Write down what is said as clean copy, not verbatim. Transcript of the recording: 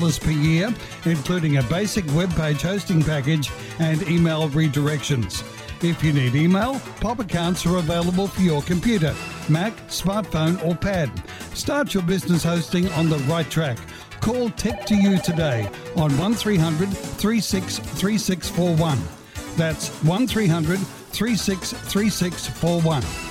$1,000 per year, including a basic web page hosting package and email redirections. If you need email, Pop accounts are available for your computer, Mac, smartphone or pad. Start your business hosting on the right track. Call Tech2You today on 1300 363641. That's 1300 363641.